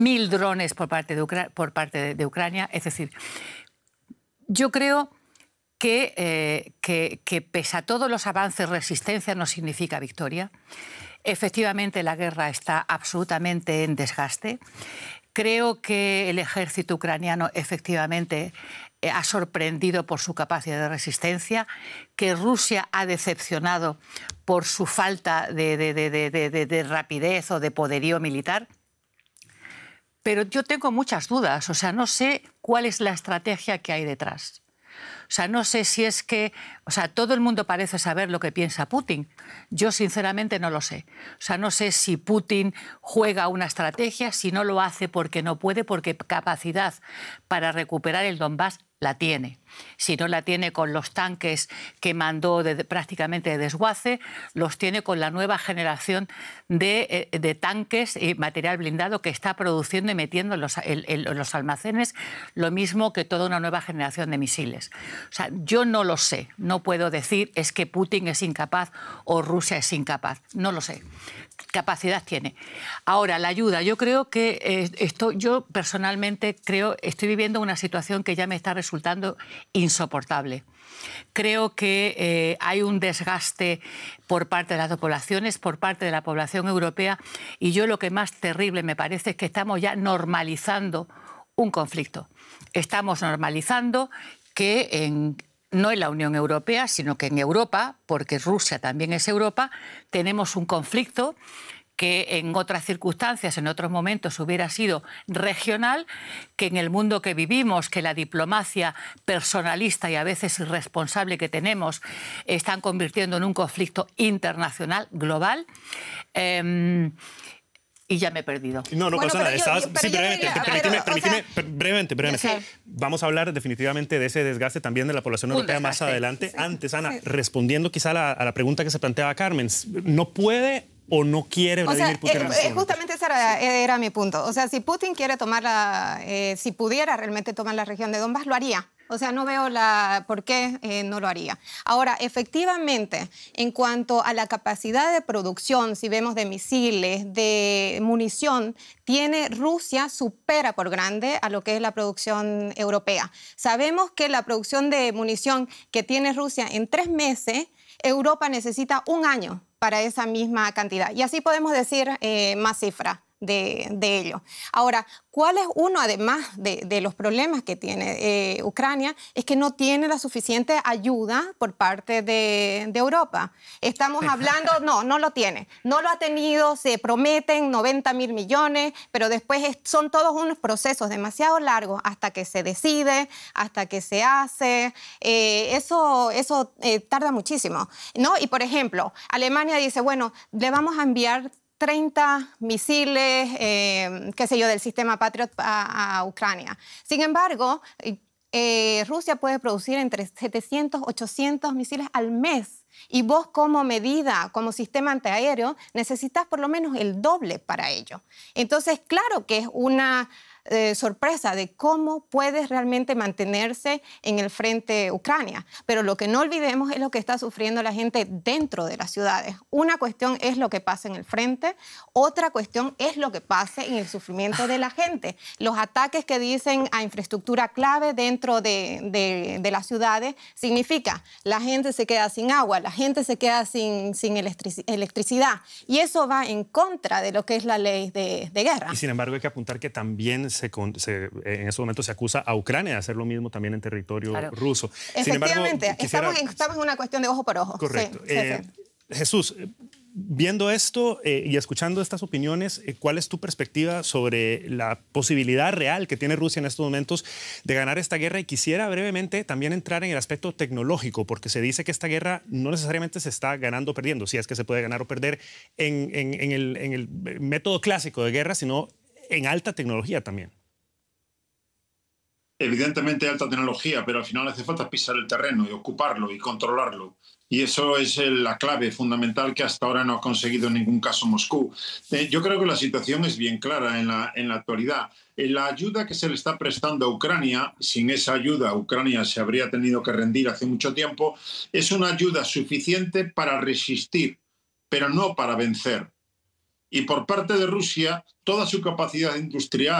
1.000 drones por parte de Ucrania. Es decir, yo creo que pese a todos los avances, resistencia no significa victoria. Efectivamente, la guerra está absolutamente en desgaste. Creo que el ejército ucraniano efectivamente ha sorprendido por su capacidad de resistencia, que Rusia ha decepcionado por su falta de rapidez o de poderío militar. Pero yo tengo muchas dudas, o sea, no sé cuál es la estrategia que hay detrás. O sea, no sé si es que... O sea, todo el mundo parece saber lo que piensa Putin. Yo, sinceramente, no lo sé. O sea, no sé si Putin juega una estrategia, si no lo hace porque no puede, porque capacidad para recuperar el Donbass la tiene. Si no la tiene con los tanques que mandó prácticamente de desguace, los tiene con la nueva generación de tanques y material blindado que está produciendo y metiendo en los almacenes, lo mismo que toda una nueva generación de misiles. O sea, yo no lo sé, no puedo decir es que Putin es incapaz o Rusia es incapaz, no lo sé. Capacidad tiene. Ahora, la ayuda. Yo creo que yo personalmente estoy viviendo una situación que ya me está resultando insoportable. Creo que hay un desgaste por parte de las dos poblaciones, por parte de la población europea, y yo lo que más terrible me parece es que estamos ya normalizando un conflicto. Estamos normalizando que no en la Unión Europea, sino que en Europa, porque Rusia también es Europa, tenemos un conflicto que en otras circunstancias, en otros momentos, hubiera sido regional, que en el mundo que vivimos, que la diplomacia personalista y a veces irresponsable que tenemos están convirtiendo en un conflicto internacional, global. Y ya me he perdido. No pasa nada. Brevemente. Sí. Vamos a hablar definitivamente de ese desgaste también de la población europea más adelante. Sí. Antes, Ana, respondiendo quizá a la pregunta que se planteaba Carmen, ¿no puede o no quiere Vladimir Putin? Justamente ese era mi punto. O sea, si Putin quiere si pudiera realmente tomar la región de Donbass, lo haría. O sea, no veo por qué no lo haría. Ahora, efectivamente, en cuanto a la capacidad de producción, si vemos de misiles, de munición, Rusia supera por grande a lo que es la producción europea. Sabemos que la producción de munición que tiene Rusia en 3 meses, Europa necesita 1 año para esa misma cantidad. Y así podemos decir más cifras de ello. Ahora, ¿cuál es uno, además de los problemas que tiene Ucrania? Es que no tiene la suficiente ayuda por parte de Europa. Estamos hablando, no lo tiene. No lo ha tenido, se prometen 90.000 millones, pero después son todos unos procesos demasiado largos hasta que se decide, hasta que se hace. Eso tarda muchísimo, ¿no? Y, por ejemplo, Alemania dice, bueno, le vamos a enviar 30 misiles, qué sé yo, del sistema Patriot a Ucrania. Sin embargo, Rusia puede producir entre 700, 800 misiles al mes. Y vos como medida, como sistema antiaéreo, necesitas por lo menos el doble para ello. Entonces, claro que es una sorpresa de cómo puede realmente mantenerse en el frente Ucrania. Pero lo que no olvidemos es lo que está sufriendo la gente dentro de las ciudades. Una cuestión es lo que pasa en el frente, otra cuestión es lo que pasa en el sufrimiento de la gente. Los ataques que dicen a infraestructura clave dentro de las ciudades significa la gente se queda sin agua, la gente se queda sin electricidad. Y eso va en contra de lo que es la ley de guerra. Y sin embargo hay que apuntar que también en ese momento se acusa a Ucrania de hacer lo mismo también en territorio ruso. Efectivamente, estamos en una cuestión de ojo por ojo. Correcto. Sí. Jesús, viendo esto y escuchando estas opiniones, ¿cuál es tu perspectiva sobre la posibilidad real que tiene Rusia en estos momentos de ganar esta guerra? Y quisiera brevemente también entrar en el aspecto tecnológico, porque se dice que esta guerra no necesariamente se está ganando o perdiendo, si es que se puede ganar o perder en el método clásico de guerra, sino en alta tecnología también. Evidentemente alta tecnología, pero al final hace falta pisar el terreno y ocuparlo y controlarlo. Y eso es la clave fundamental que hasta ahora no ha conseguido en ningún caso Moscú. Yo creo que la situación es bien clara en la actualidad. La ayuda que se le está prestando a Ucrania, sin esa ayuda Ucrania se habría tenido que rendir hace mucho tiempo, es una ayuda suficiente para resistir, pero no para vencer. y por parte de Rusia toda su capacidad industrial